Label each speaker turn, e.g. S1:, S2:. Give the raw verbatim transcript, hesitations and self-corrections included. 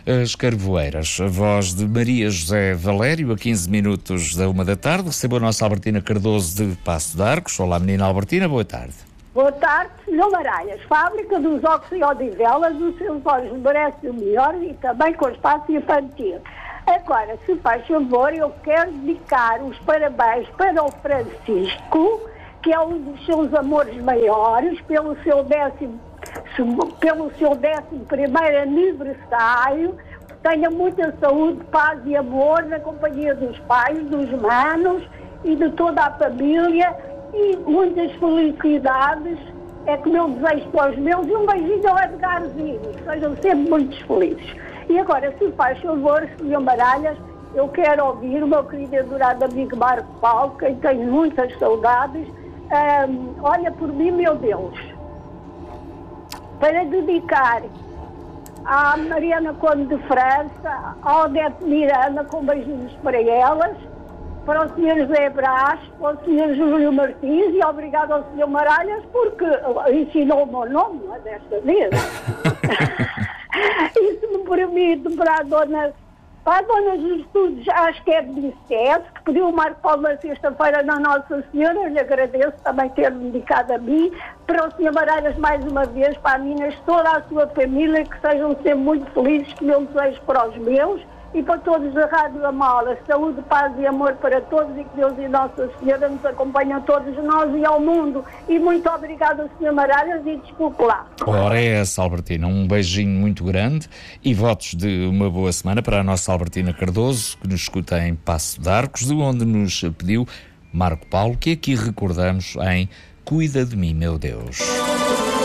S1: As Carvoeiras, a voz de Maria José Valério, a quinze minutos da uma da tarde. Recebo a nossa Albertina Cardoso de Passo de Arcos. Olá, menina Albertina, boa tarde.
S2: Boa tarde, senhor Maralhas. Fábrica dos óculos e odivelas, os seus olhos merecem o melhor e também com espaço infantil. Agora, se faz favor, eu quero dedicar os parabéns para o Francisco, que é um dos seus amores maiores, pelo seu décimo, pelo seu décimo primeiro aniversário. Tenha muita saúde, paz e amor na companhia dos pais, dos manos e de toda a família. E muitas felicidades, é que meu desejo para os meus, e um beijinho ao Edgarzinho, sejam sempre muito felizes. E agora, se faz favor, senhor Maralhas, eu quero ouvir o meu querido e adorado amigo Marco Paulo, quem tenho muitas saudades. Um, olha por mim, meu Deus, para dedicar à Mariana Conde de França, ao Odete Miranda, com beijinhos para elas, para o senhor José Brás, para o senhor Júlio Martins, e obrigado ao senhor Maralhas, porque ensinou o meu nome, não é desta vez. Isso me permite para a dona, para a dona Justudes, acho que é de Vicente, que pediu o Marco Paulo na sexta-feira na Nossa Senhora. Eu lhe agradeço também ter-me dedicado a mim. Para o senhor Maralhas, mais uma vez, para a Minas, toda a sua família, que sejam sempre muito felizes, que meu desejo para os meus. E para todos da Rádio Amala, saúde, paz e amor para todos, e que Deus e Nossa Senhora nos acompanhem a todos nós e ao mundo. E muito obrigada, senhor Maralhas, e desculpe lá.
S1: Ora é essa, Albertina, um beijinho muito grande e votos de uma boa semana para a nossa Albertina Cardoso, que nos escuta em Passo de Arcos, de onde nos pediu Marco Paulo, que aqui recordamos em Cuida de Mim, Meu Deus.